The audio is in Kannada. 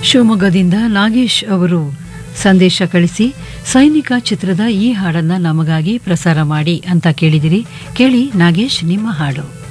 ಶಿವಮೊಗ್ಗದಿಂದ ನಾಗೇಶ್ ಅವರು ಸಂದೇಶ ಕಳಿಸಿ ಸೈನಿಕ ಚಿತ್ರದ ಈ ಹಾಡನ್ನ ನಮಗಾಗಿ ಪ್ರಸಾರ ಮಾಡಿ ಅಂತ ಕೇಳಿದಿರಿ. ಕೇಳಿ ನಾಗೇಶ್, ನಿಮ್ಮ ಹಾಡು.